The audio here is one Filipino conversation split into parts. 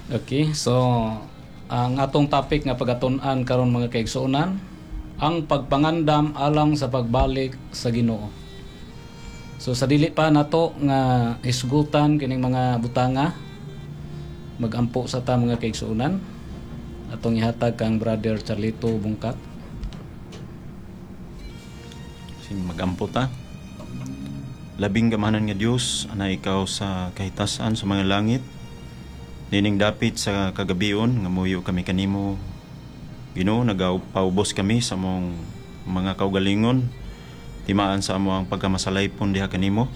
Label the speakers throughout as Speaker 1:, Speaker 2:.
Speaker 1: Okay, so ang atong topic nga pagatun-an karon mga kaigsuonan, ang pagpangandam alang sa pagbalik sa Ginoo. So sa dili pa nato nga isgutan kining mga butanga, magampo sa ta mga kaigsuonan, atong ihatag kang Brother Charlito Bungkat.
Speaker 2: Sing magampo ta. Labing gamahanan nga Dios ana ikaw sa kahitasan sa mga langit. Nining dapit sa kagabion nga muyo kami kanimo. Ginoo, nagapaubos kami sa mong mga kaugalingon. Timaan sa amo ang pagkamasalaypon diha kanimo.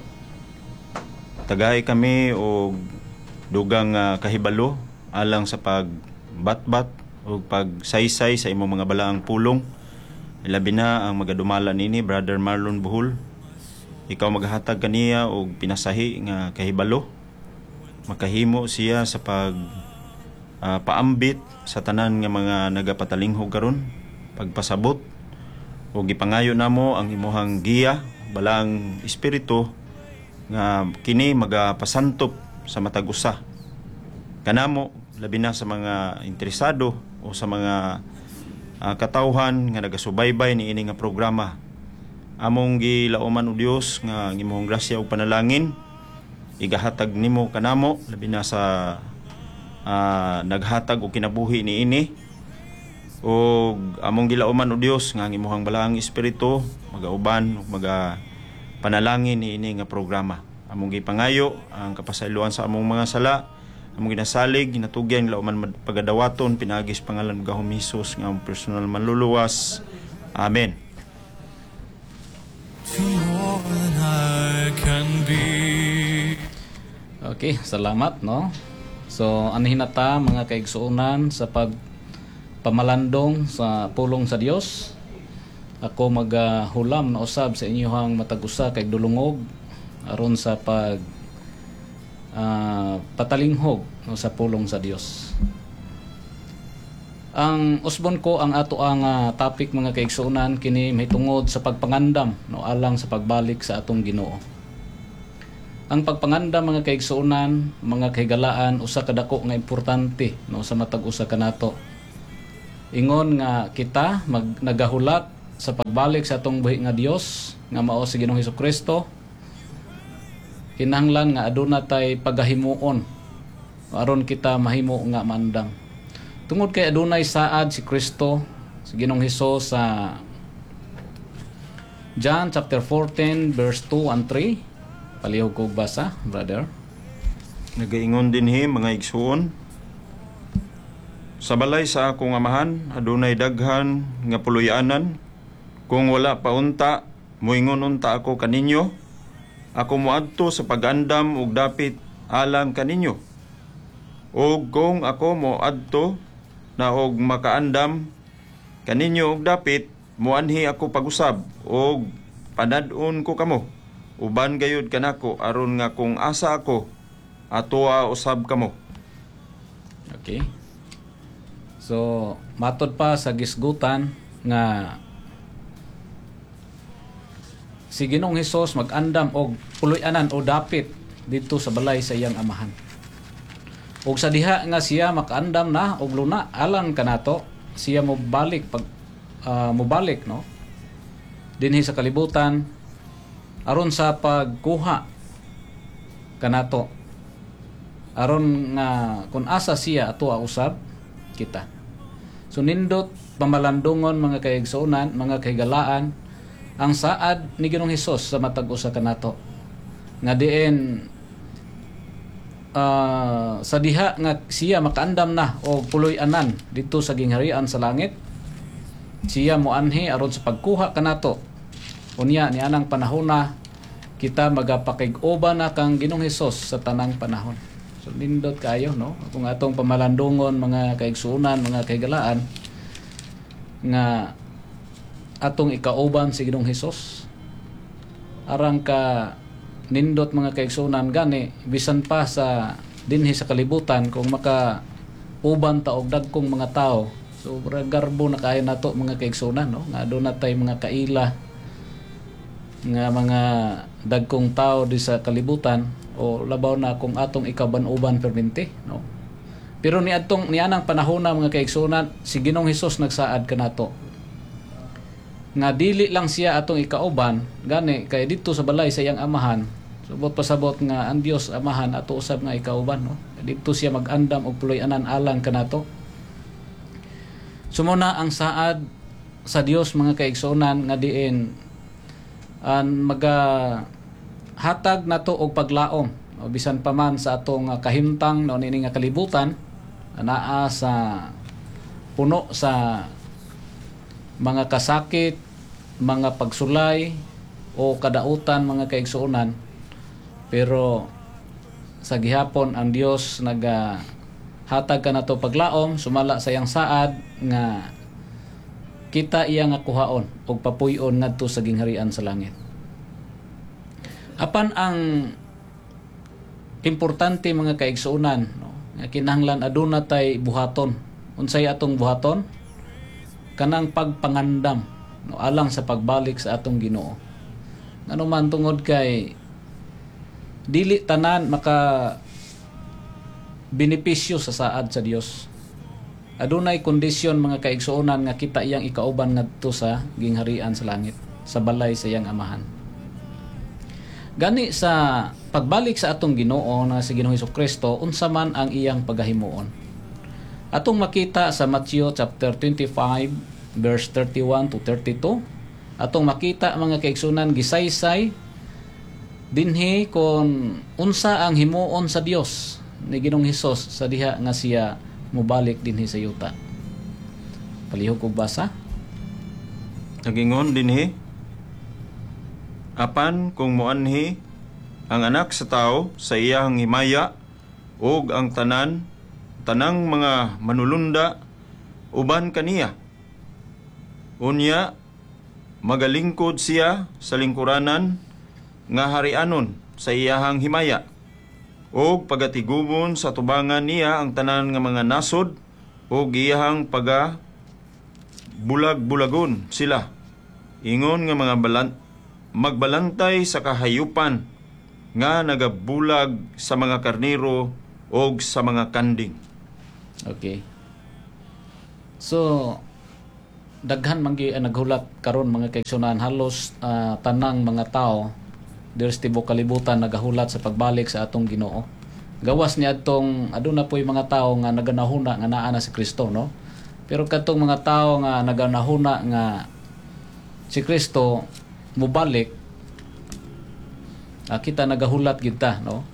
Speaker 2: Tagay kami og dugang kahibalo alang sa pagbatbat o pagsaysay sa imong mga balaang pulong. Ilabi na ang magadumala nini Brother Marlon Buhol. Ikaw maghatag kaniya og pinasahi nga kahibalo. Makahimo siya sa paambit sa tanan nga mga nagapatalingho karon, pagpasabot o gipangayo namo ang imuhang giya balang espiritu nga kini magapasantop sa matag usa kanamo, labi na sa mga interesado o sa mga katawhan nga nagasubaybay ni ini nga programa. Among gilauman o Dios nga imong grasya ug panalangin igahatag nimo kanamo, labi na sa naghatag og kinabuhi ni ini, o among gilauman o Dios nga ang imong balaang espiritu magauban ug panalangin ni ini nga programa. Among gipangayo ang kapasayloan sa among mga sala, among ginasalig ginatugyan lauman pagadawaton pinagis pangalan gahom Hesus nga among personal manluluwas. Amen.
Speaker 3: To more than I can be.
Speaker 1: Okay, salamat no. So anhin na ta mga kaigsuonan sa pagpamalandong sa pulong sa Dios. Ako maghulam na usab sa inyong matag-usa kay dulungog aron sa patalinghog no, sa pulong sa Dios. Ang usbon ko ang ato ang topic mga kaigsuonan kini mahitungod sa pagpangandam no alang sa pagbalik sa atong Ginoo. Ang pagpangandam mga kaigsuonan, mga kahigalaan usa ka dako nga importante no sa matag usa kanato. Ingon nga kita nagahulat sa pagbalik sa atong buhi nga Dios nga mao si Ginoong Hesukristo. Kinahanglan nga aduna tay pagahimuon aron kita mahimo nga mandam. Tungod kay adunay saad si Kristo, si Ginoong Hesus sa John chapter 14 verse 2 and 3. Palihog ko basa, brother.
Speaker 2: Nagaingon dinhi mga igsuon. Sa balay sa akong amahan adunay daghan nga puloy-anan. Kung wala pa unta, moingon unta ako kaninyo. Ako moadto sa pag-andam ug dapit alang kaninyo. Ug kung ako moadto na og makaandam kaninyo og dapit, moanhi ako pag-usab og panad-on ko kamo. Uban gayud kanako aron nga kung asa ako atoa usab kamo.
Speaker 1: Okay. So matod pa sa gisgutan nga si Ginoong Hesus mag-andam og puloy-anan o dapit dito sa balay sa iyang amahan. Og sa diha nga siya makaandam na og luna alang kanato, siya mobalik mobalik no dinhi sa kalibutan aron sa pagkuha kanato aron nga kung asa siya ato usab kita. So nindot pamalandungon mga kaigsuonan, mga kahigalaan ang saad ni Ginoong Hesus sa matag usa kanato nga diin sa diha nga siya makaandam na og puloy-anan dito sa gingharian sa langit, siya moanhi aron sa pagkuha kanato. Unya ni anang panahona kita magapakig-uban na kang Ginoong Hesus sa tanang panahon. So nindot kayo no kung atong pamalandungon mga kaigsuonan, mga kahigalaan nga atong ikauban si Ginoong Hesus arang ka nindot mga kaigsuonan gani bisan pa sa dinhi sa kalibutan kung maka uban ta og dagkong mga tao. So garbo na kayo nato mga kaigsuonan no nga aduna tay mga kaila nga mga dagkong tao di sa kalibutan o labaw na kung atong ikaban-uban perminti no Pero nianang panahon na mga kaigsunan, si Ginoong Hesus nagsaad kanato nga dili lang siya atong ikauban gani kay dito sa balay sa iyang amahan, subot pasabot nga ang Dios amahan ato usab nga ikauban, no? Dito siya mag-andam og puloy-anan alang kanato. Sumuna ang saad sa Dios mga kaigsunan nga diin an hatag nato og paglaom, o bisan pa man sa atong kahimtang no nini nga kalibutan anaa sa puno sa mga kasakit, mga pagsulay o kadautan mga kaigsuonan, pero sa gihapon ang Dios hatag kanato paglaom sumala sa iyang saad nga kita iya nga kuhaon og papuy-on ngadto sa gingharian sa langit. Apan ang importante mga kaigsuonan, no, nga kinahanglan aduna tay buhaton. Unsay atong buhaton? Kanang pagpangandam, no, alang sa pagbalik sa atong Ginoo. Ngano man tungod kay dili tanan maka benepisyo sa saad sa Dios. Adunay kondisyon mga kaigsuonan nga kita iyang ikauban ngadto sa gingharian sa langit, sa balay sa iyang amahan. Gani sa pagbalik sa atong Ginoo na si Ginoong Hesukristo, unsa man ang iyang pagahimuon. Atong makita sa Matthew chapter 25 verse 31 to 32. Atong makita mga kaigsunan gisaysay dinhi kon unsa ang himuon sa Dios ni Ginoong Hesus sa diha nga siya mobalik dinhi sa yuta. Palihog og basa.
Speaker 2: Nagingon dinhi, apan kung moanhi ang anak sa tao sa iyang himaya ug ang tanang mga manulunda uban kaniya, unya magalingkod siya sa lingkuranan nga harianon sa iyahang himaya, ug pagatigumon sa tubangan niya ang tanan nga mga nasod ug iyahang bulag-bulagon sila, ingon nga mga magbalantay sa kahayupan nga nagabulag sa mga karniro ug sa mga kanding.
Speaker 1: Okay. So daghan man gyud ang naghulat karon mga kaigsunan, halos tanang mga tao diri sa tibuok kalibutan nagahulat sa pagbalik sa atong Ginoo. Gawas ni adtong aduna poy mga tao nga naganahuna nga naa na si Kristo, no? Pero kadtong mga tao nga naganahuna nga si Kristo mobalik, kita nagahulat gyud ta, no?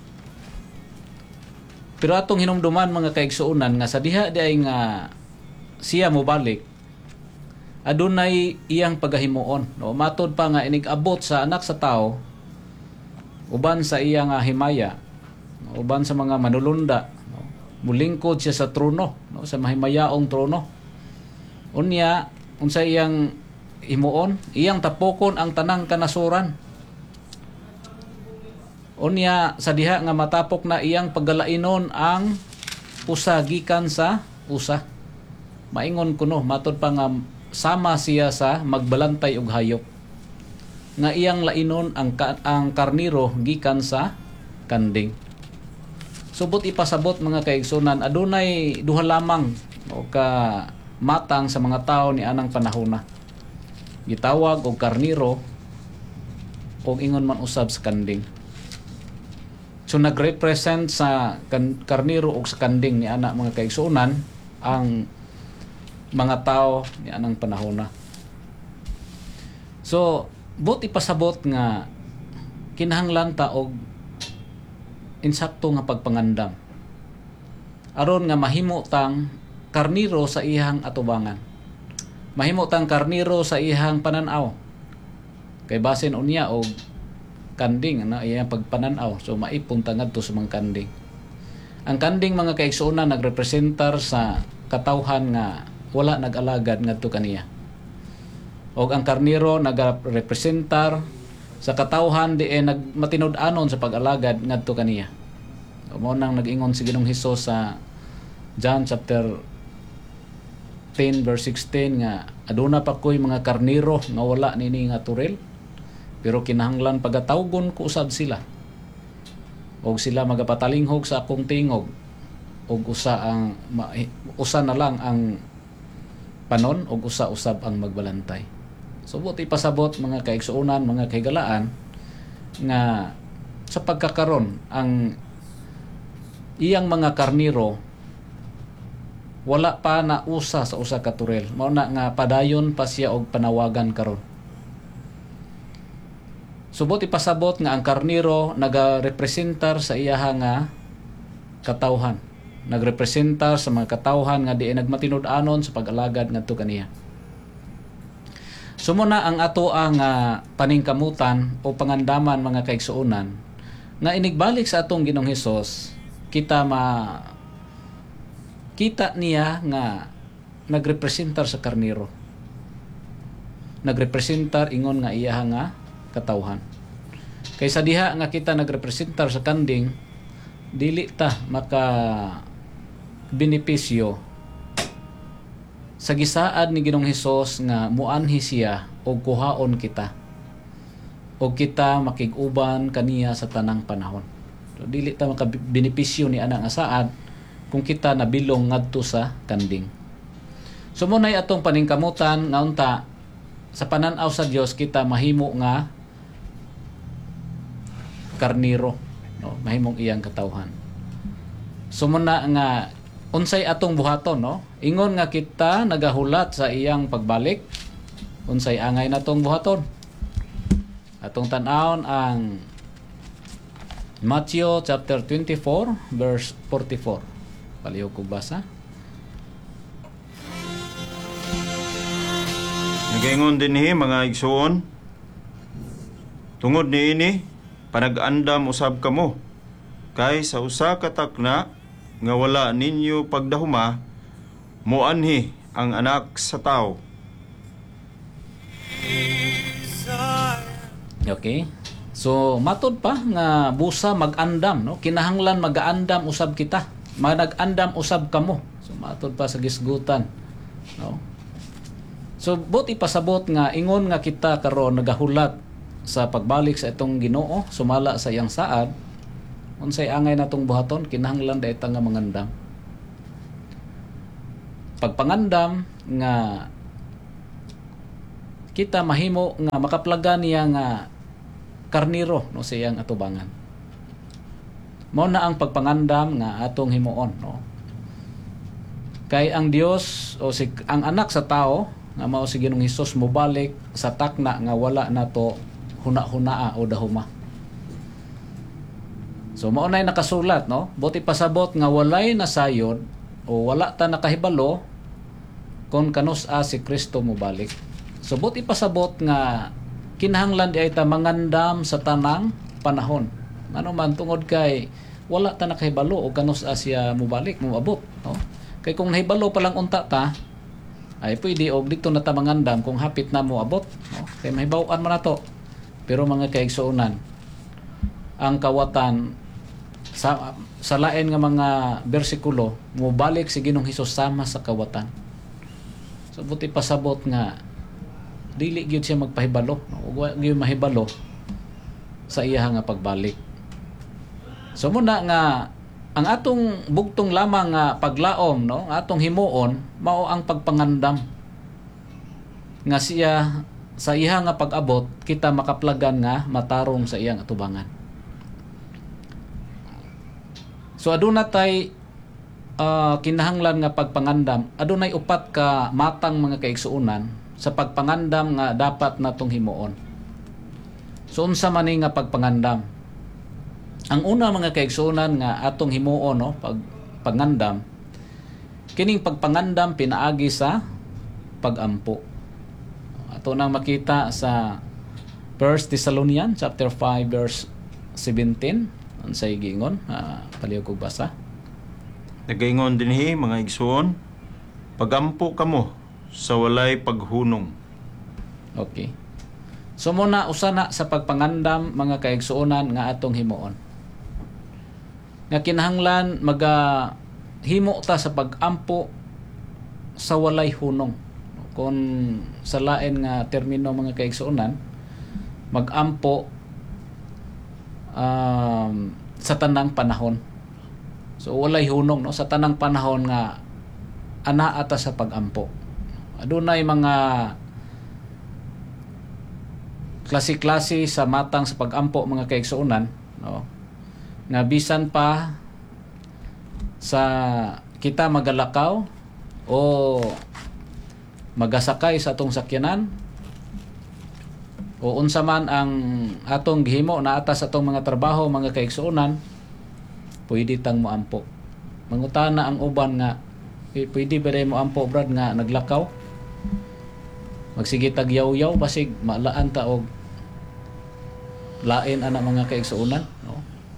Speaker 1: Pero atong hinumduman mga kaigsuonan nga sa diha di ay nga siya mobalik, adunay iyang pagahimuon, no? Matod pa nga inig-abot sa anak sa tao uban sa iyang himaya, no? Uban sa mga manulunda, no? Mulingkod siya sa trono, no? Sa mahimayaong trono. Unya unsa iyang himuon? Iyang tapokon ang tanang kanasuran. Unya sa diha nga matapok na iyang paggalainon ang usa gikan sa usa. Maingon kuno matod pa nga sama siya sa magbalantay og hayop. Nga iyang lainon ang karniro gikan sa kanding. Subot ipasabot mga kaigsunan, adunay duha lamang o ka matang sa mga tao ni anang panahona. Gitawag og karniro o ingon man usab sa kanding. So nagrepresent sa karniro o sa kanding ni ana mga kaigsunan ang mga tao ni anang panahona. So bot ipasabot nga kinahanglan ta og insakto nga pagpangandam aron nga mahimo tang karniro sa ihang atubangan, mahimo tang karniro sa ihang pananaw, kay basin unya og kanding na iyang pagpananaw, so maipon ta ngadto sa mga kanding. Ang kanding mga kaigsuonan nagrepresentar sa katawhan nga wala nag-alagad ngadto kaniya, og ang karniro nagrepresentar sa katawhan di nagmatinud-anon sa pag-alagad ngadto kaniya. Mao nang nag-ingon si Ginoong Hesus sa John chapter 10 verse 16 nga aduna pa koy mga karniro nga wala nini nga turil, pero kinahanglan pagatawgon ko usab sila og sila magapatalinghog sa akong tingog og usa na lang ang panon og usa usab ang magbalantay. So buti pasabot mga kaigsuonan, mga kahigalaan nga sa pagkakaron ang iyang mga karniro wala pa na usa sa usa ka turel. Mao na nga padayon pa siya og panawagan karon. Subot ipasabot nga ang karniro nagarepresentar sa iyaha nga katawhan. Nagrepresentar sa mga katawhan nga diay nagmatinud-anon sa pag-alagad ngadto kaniya. Sumuna ang ato ang paningkamutan o pangandaman mga kaigsuonan nga inigbalik sa atong Ginoong Hesus kita kita niya nga nagrepresentar sa karniro. Nagrepresentar ingon nga iya nga katawhan. Kaysa diha nga kita nagrepresentar sa kanding, dili ta maka benepisyo sa gisaad ni Ginoong Hesus nga muanhi siya og kuhaon kita. O kita makig-uban kaniya sa tanang panahon. So, dili ta maka benepisyo ni ana nga saad kung kita nabilong ngadto sa kanding. Sumunay atong paningkamutan nga unta sa pananaw sa Dios kita mahimo nga karniro, no? Mahimong iyang katawhan. Sumuna nga unsay atong buhaton, no? Ingon nga kita nagahulat sa iyang pagbalik. Unsay angay natong buhaton? Atong tan-awon ang Matthew chapter 24 verse 44. Palihog ko basa.
Speaker 2: Nagaingon dinhi mga igsuon, tungod niini panag-andam usab kamo kay sa usa ka takna nga wala ninyo pagdahuma muanhi ang anak sa tao.
Speaker 1: Okay. So matod pa nga busa mag-andam, no? Kinahanglan mag-aandam usab kita. Manag-andam usab kamo. So matod pa sa gisgutan, no? So buti pasabot nga ingon nga kita karon nagahulat sa pagbalik sa itong Ginoo, sumala sa iyang saad, unsay angay natong buhaton, kinahanglan dayta nga mangandam. Pagpangandam nga kita mahimo nga makaplagan niya nga karniro, no, sa iyang atubangan. Mao na ang pagpangandam nga atong himuon, no? Kay ang Dios o ang anak sa tao nga mao si Ginoong Hesus mobalik sa takna nga wala nato huna-hunaa o dahuma. So mao nay nakasulat, no? Buti pasabot nga walay nasayod o wala ta nakahibalo kung kanus-a si Kristo mobalik. So buti pasabot nga kinahanglan di ay ta mangandam sa tanang panahon. Ano man tungod kay wala ta nakahibalo o kanus-a siya mobalik, moabot, no? Kay kung nahibalo pa lang unta ta, ay pwede og dito na ta mangandam kung hapit na moabot, no? Kay mahibaw-an man nato. Pero mga kaigsuonan, ang kawatan sa lain nga mga bersikulo mobalik si Ginoong Hesus sama sa kawatan. So buti pasabot nga dili gyud siya magpahibalo, no? Ug gyud mahibalo sa iya nga pagbalik. So muna nga ang atong bugtong lamang nga paglaom, no, atong himuon mao ang pagpangandam nga siya sa iya nga pag-abot kita makaplagan nga matarong sa iyang atubangan. So aduna tay kinahanglan nga pagpangandam, adunay upat ka matang mga kaigsuonan sa pagpangandam nga dapat natong himuon. So unsa man ni nga pagpangandam? Ang una mga kaigsuonan nga atong himuon, no, pagpangandam, kining pagpangandam pinaagi sa pagampo. Ato nang makita sa 1 Thessalonians chapter 5 verse 17. Unsay giingon? Palihog kog basa.
Speaker 2: Nagaingon dinhi mga igsuon, pagampo kamo sa walay paghunong.
Speaker 1: Okay. So muna usana sa pagpangandam mga kaigsuonan nga atong himuon. Nga kinahanglan himo ta sa pagampo sa walay hunong. Kung sa lain nga termino mga kaigsuonan, magampo sa tanang panahon. So walay hunong no sa tanang panahon nga ana ata sa pagampo. Adunay mga klase-klase sa matang sa pagampo mga kaigsuonan no nga bisan pa sa kita magalakaw o magasakay sa atong sakyanan o unsa man ang atong gihimo na atas atong mga trabaho mga kaigsuonan, pwede tang moampo. Mangutana ang uban nga pwede ba rin moampo brad nga naglakaw, magsige tag yaw-yaw basig malaan ta og lain ana mga kaigsuonan no.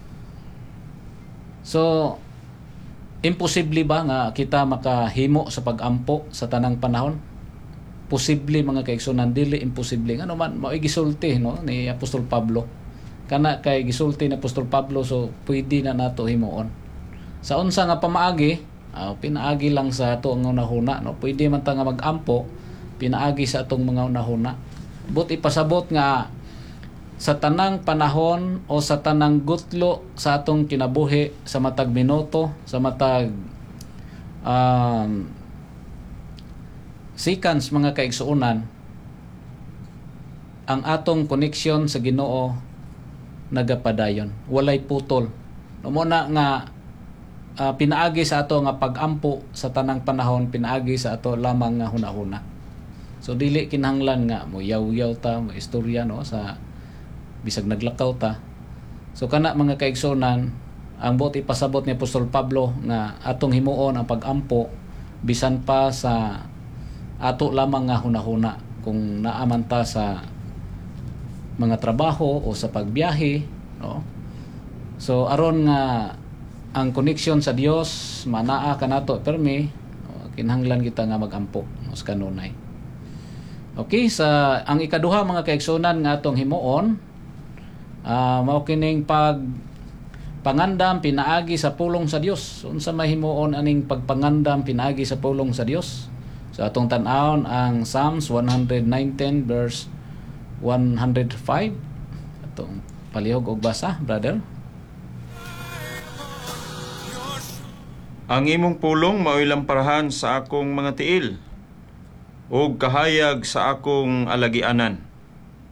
Speaker 1: So imposible ba nga kita makahimo sa pagampo sa tanang panahon? Posible mga kaigsuonan, dili imposible. Ano man mao gisulti no ni Apostol Pablo. Kana kay gisulti ni Apostol Pablo, so pwede na nato himuon. Sa unsa nga pamaagi, pinaagi lang sa ato ang unahuna no. Pwede man ta nga magampo pinaagi sa atong mga unahuna. But ipasabot nga sa tanang panahon o sa tanang gutlo sa atong kinabuhi, sa matag minuto, sa matag seconds mga kaigsuonan, ang atong koneksyon sa Ginoo nagapadayon, walay putol. Muna nga pinaagi sa ato nga pagampo sa tanang panahon, pinaagi sa ato lamang nga hunahuna. So dili kinahanglan nga mo yaw-yaw ta, mo istorya no sa bisag naglakaw ta. So kana mga kaigsuonan, ang bot ipasabot ni Apostol Pablo nga atong himuon ang pagampo bisan pa sa ato lamang nga hunahuna, kung naaman ta sa mga trabaho o sa pagbiyahe no. So aron nga ang koneksyon sa Dios manaa kanato permi no, kinahanglan kita nga magampo no, sa kanunay. Okay, sa ang ikaduha mga kaigsuonan nga atong himuon, mao kining pangandam pinaagi sa pulong sa Dios. Unsa may himuon aning pagpangandam pinaagi sa pulong sa Dios? So atong tan-awon ang Psalms 119 verse 105. Atong palihog og basa, brother.
Speaker 2: Ang imong pulong mao'y lamparahan sa akong mga tiil ug kahayag sa akong alagianan.